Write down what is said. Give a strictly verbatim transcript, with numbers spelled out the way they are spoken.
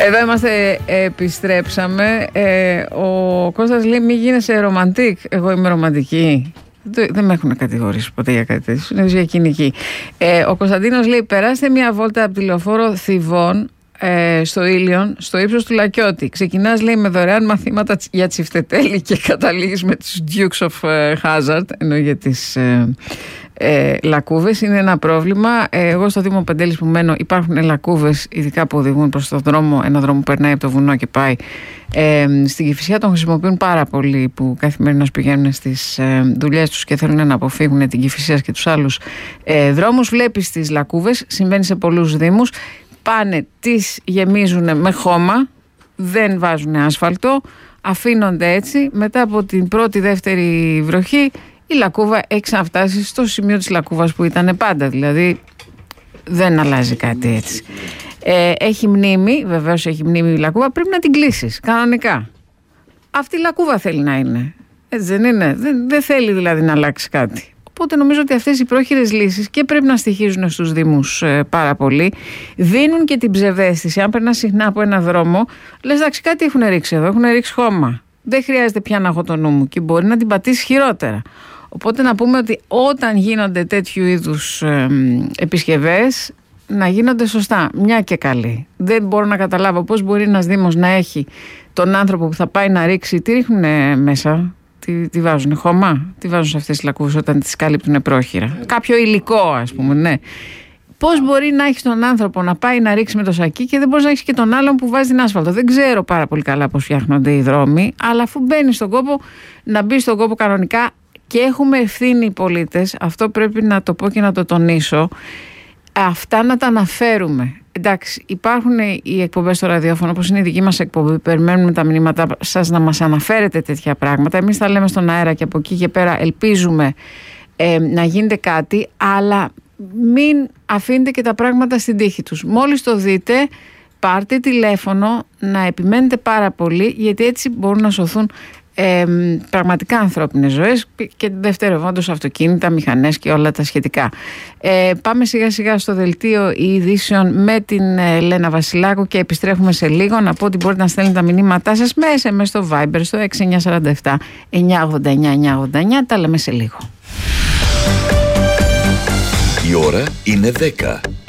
Εδώ είμαστε, επιστρέψαμε. ε, Ο Κώστας λέει μη γίνεσαι ρομαντικ. Εγώ είμαι ρομαντική. Δεν με έχουν κατηγορήσει ποτέ για κάτι τέτοιο. Είναι διακοινική. ε, Ο Κωνσταντίνος λέει περάστε μια βόλτα από τη λεωφόρο Θηβών ε, στο Ήλιον, στο ύψος του Λακιώτη. Ξεκινάς λέει με δωρεάν μαθήματα για τσιφτετέλη και καταλήγεις με τους Dukes of Hazzard, ενώ για τις ε, ε, λακκούβες. Είναι ένα πρόβλημα. ε, Εγώ στο Δήμο Πεντέλης που μένω υπάρχουν λακκούβες, ειδικά που οδηγούν προς το δρόμο, ένα δρόμο που περνάει από το βουνό και πάει. Ε, στην Κηφισιά τον χρησιμοποιούν πάρα πολλοί που καθημερινά πηγαίνουν στις ε, δουλειές τους και θέλουν να αποφύγουν την Κηφισιά και τους άλλους ε, δρόμους. Βλέπεις τις λακκούβες, συμβαίνει σε πολλούς δήμους. Πάνε, τις γεμίζουν με χώμα, δεν βάζουν άσφαλτο, αφήνονται έτσι. Μετά από την πρώτη δεύτερη βροχή η λακκούβα έχει ξαναφτάσει στο σημείο της λακκούβας που ήταν πάντα, δηλαδή δεν αλλάζει κάτι έτσι. Ε, έχει μνήμη, βεβαίως έχει μνήμη η λακκούβα, πρέπει να την κλείσεις κανονικά. Αυτή η λακκούβα θέλει να είναι, έτσι δεν είναι? Δεν, δεν θέλει δηλαδή να αλλάξει κάτι. Οπότε νομίζω ότι αυτές οι πρόχειρες λύσεις και πρέπει να στοιχίζουν στους Δήμους ε, πάρα πολύ. Δίνουν και την ψευδαίσθηση. Αν περνάς συχνά από ένα δρόμο, λες εντάξει, κάτι έχουν ρίξει εδώ, έχουν ρίξει χώμα. Δεν χρειάζεται πια να έχω το νου μου και μπορεί να την πατήσει χειρότερα. Οπότε να πούμε ότι όταν γίνονται τέτοιου είδους ε, επισκευές, να γίνονται σωστά, μια και καλή. Δεν μπορώ να καταλάβω πώς μπορεί ένας Δήμος να έχει τον άνθρωπο που θα πάει να ρίξει. Τι ρίχνουν μέσα? Τι, τι βάζουν, χώμα? Τι βάζουν σε αυτές τις λακκούβες όταν τις κάλυπτουν πρόχειρα? Κάποιο υλικό, ας πούμε, ναι. Πώς μπορεί να έχεις τον άνθρωπο να πάει να ρίξει με το σακί και δεν μπορείς να έχεις και τον άλλον που βάζει την άσφαλτο? Δεν ξέρω πάρα πολύ καλά πώς φτιάχνονται οι δρόμοι, αλλά αφού μπαίνει στον κόπο, να μπει στον κόπο κανονικά. Και έχουμε ευθύνη οι πολίτες, αυτό πρέπει να το πω και να το τονίσω, αυτά να τα αναφέρουμε. Εντάξει, υπάρχουν οι εκπομπές στο ραδιόφωνο, όπως είναι η δική μας εκπομπή, περιμένουμε τα μηνύματα σας να μας αναφέρετε τέτοια πράγματα. Εμείς τα λέμε στον αέρα και από εκεί και πέρα ελπίζουμε ε, να γίνεται κάτι, αλλά μην αφήνετε και τα πράγματα στην τύχη τους. Μόλις το δείτε, πάρτε τηλέφωνο, να επιμένετε πάρα πολύ, γιατί έτσι μπορούν να σωθούν Ε, πραγματικά ανθρώπινες ζωές και δευτερευόντως αυτοκίνητα, μηχανές και όλα τα σχετικά. Ε, πάμε σιγά σιγά στο δελτίο ειδήσεων με την ε, Λένα Βασιλάκου και επιστρέφουμε σε λίγο. Να πω ότι μπορείτε να στέλνετε τα μηνύματά σας με ες εμ ες στο Viber στο έξι εννιά τέσσερα επτά εννιά ογδόντα εννιά εννιά ογδόντα εννιά. Τα λέμε σε λίγο. Η ώρα είναι δέκα.